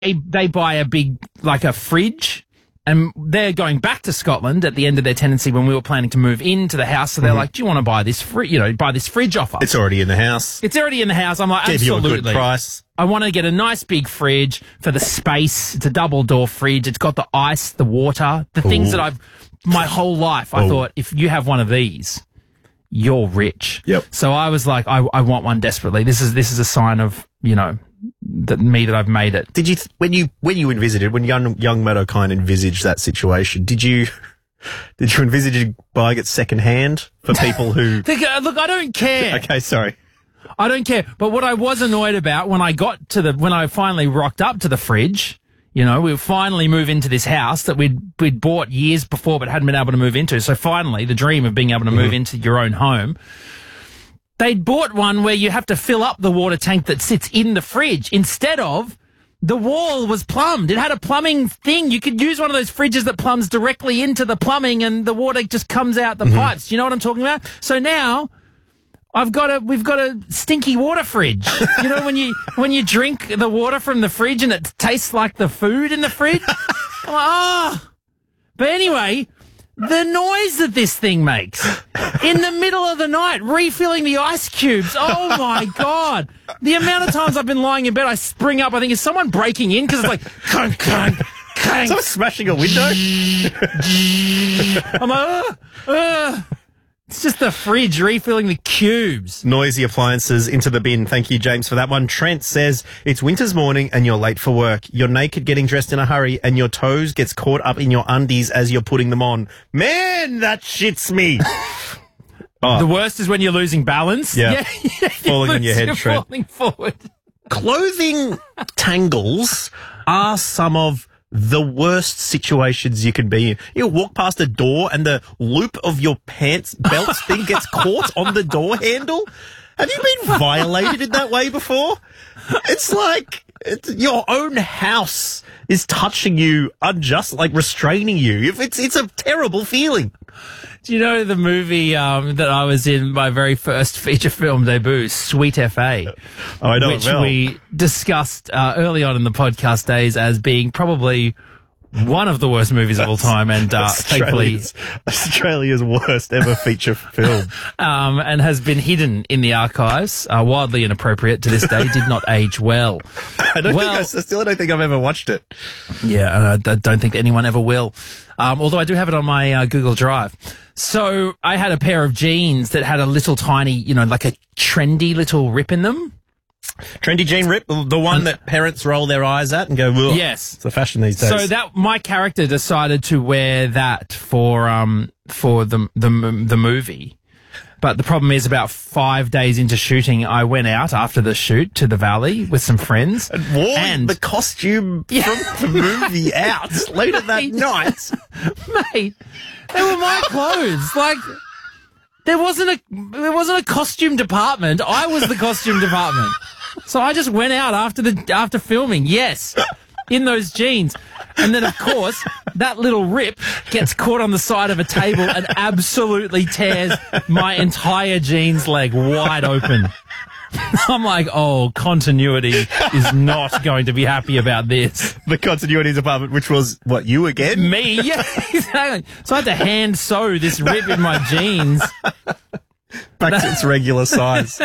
they buy a big, like a fridge, and they're going back to Scotland at the end of their tenancy when we were planning to move into the house. So they're like, "Do you want to buy this buy this fridge off us?" It's already in the house. It's already in the house. I'm like, Give you absolutely. a good price. I want to get a nice big fridge for the space. It's a double door fridge. It's got the ice, the water, the things that my whole life, I thought, if you have one of these, you're rich. Yep. So I was like, I want one desperately. This is a sign of, that I've made it. Did you, when you envisaged, when young Meadowkind envisaged that situation, did you envisage buying it secondhand for people who... Look, I don't care. Okay, sorry. I don't care. But what I was annoyed about when I finally rocked up to the fridge, we finally move into this house that we'd bought years before but hadn't been able to move into. So finally, the dream of being able to move into your own home. They'd bought one where you have to fill up the water tank that sits in the fridge instead of the wall was plumbed. It had a plumbing thing. You could use one of those fridges that plumbs directly into the plumbing and the water just comes out the pipes. Do you know what I'm talking about? So now we've got a stinky water fridge. When you drink the water from the fridge and it tastes like the food in the fridge. I'm like, But anyway, the noise that this thing makes in the middle of the night, refilling the ice cubes. Oh my God. The amount of times I've been lying in bed, I spring up. I think, is someone breaking in? Because it's like, clunk, clunk, clunk. Someone smashing a window? I'm like, It's just the fridge refilling the cubes. Noisy appliances into the bin. Thank you, James, for that one. Trent says, it's winter's morning and you're late for work. You're naked getting dressed in a hurry and your toes gets caught up in your undies as you're putting them on. Man, that shits me. The worst is when you're losing balance. Yeah. Falling on your head, Trent. Falling forward. Clothing tangles are some of the worst situations you can be in. You walk past a door and the loop of your pants belt thing gets caught on the door handle. Have you been violated in that way before? It's like your own house is touching you unjust, like restraining you. It's a terrible feeling. Do you know the movie that I was in, my very first feature film debut, Sweet FA? Oh, I know which it well. we discussed early on in the podcast days as being probably one of the worst movies of all time, and thankfully Australia's worst ever feature film, and has been hidden in the archives, wildly inappropriate to this day. Did not age well. I still don't think I've ever watched it. Yeah, I don't think anyone ever will. Although I do have it on my Google Drive. So I had a pair of jeans that had a little tiny, like a trendy little rip in them. Trendy jean rip, the one that parents roll their eyes at and go, ugh. Yes. It's the fashion these days. So that my character decided to wear that for the movie. But the problem is, about 5 days into shooting, I went out after the shoot to the valley with some friends. And wore the costume from the movie out later that night. Mate, they were my clothes. Like, there wasn't a costume department. I was the costume department. So I just went out after filming, yes, in those jeans. And then, of course, that little rip gets caught on the side of a table and absolutely tears my entire jeans leg wide open. I'm like, continuity is not going to be happy about this. The continuity department, which was, what, you again? Me? Yeah, exactly. So I had to hand sew this rip in my jeans. Back to its regular size.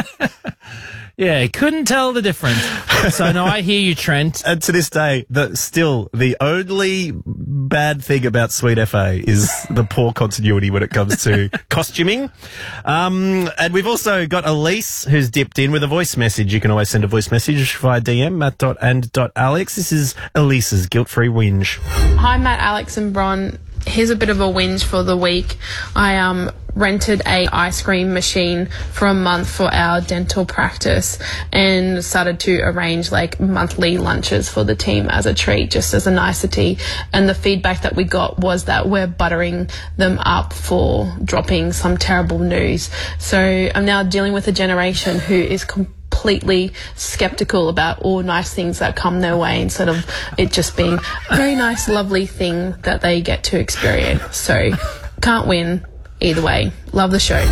Yeah, couldn't tell the difference. So, no, I hear you, Trent. And to this day, the only bad thing about Sweet FA is the poor continuity when it comes to costuming. And we've also got Elise, who's dipped in with a voice message. You can always send a voice message via DM, matt.and.alex. This is Elise's guilt-free whinge. Hi, Matt, Alex and Bron. Here's a bit of a whinge for the week. I rented a ice cream machine for a month for our dental practice and started to arrange like monthly lunches for the team as a treat, just as a nicety. And the feedback that we got was that we're buttering them up for dropping some terrible news. So I'm now dealing with a generation who is completely skeptical about all nice things that come their way instead of it just being a very nice, lovely thing that they get to experience. So can't win either way. Love the show.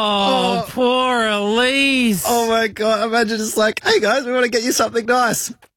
Poor Elise. Oh my God. Imagine it's like, hey guys, we want to get you something nice.